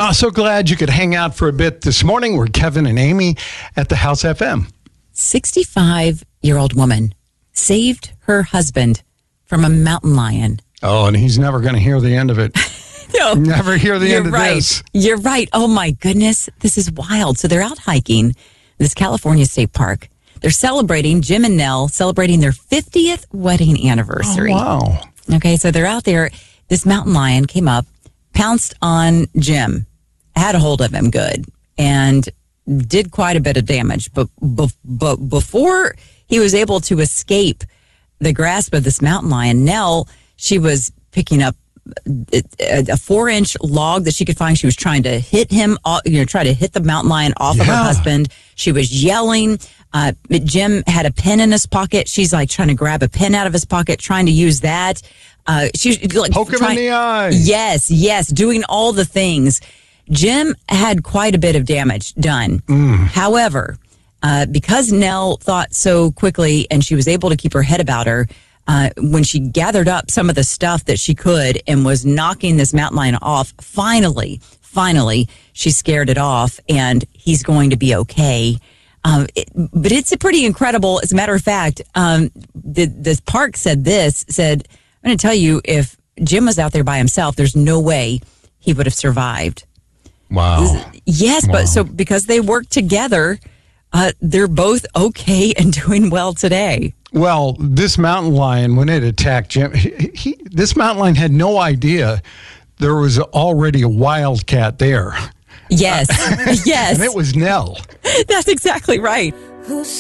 So glad you could hang out for a bit this morning. We're Kevin and Amy at the House FM. 65-year-old woman saved her husband from a mountain lion. Oh, and he's never going to hear the end of it. No, never hear the end of this. You're right. Oh, my goodness. This is wild. So they're out hiking this California state park. They're celebrating, Jim and Nell, celebrating their 50th wedding anniversary. Oh, wow. Okay, so they're out there. This mountain lion came up, pounced on Jim, had a hold of him good, and did quite a bit of damage. But before he was able to escape the grasp of this mountain lion, Nell, she was picking up a 4-inch log that she could find. She was trying to hit him, try to hit the mountain lion off of her husband. She was yelling. Jim had a pen in his pocket. She's like trying to grab a pen out of his pocket, trying to use that. She's like poke him in the eye. Yes, doing all the things. Jim had quite a bit of damage done. However, because Nell thought so quickly and she was able to keep her head about her, when she gathered up some of the stuff that she could and was knocking this mountain lion off, finally, she scared it off, and he's going to be okay. But it's a pretty incredible. As a matter of fact, the park said, I'm going to tell you, if Jim was out there by himself, there's no way he would have survived. Wow. Yes, wow. But so because they work together, they're both okay and doing well today. Well, this mountain lion, when it attacked Jim, this mountain lion had no idea there was already a wildcat there. Yes, yes. And it was Nell. That's exactly right.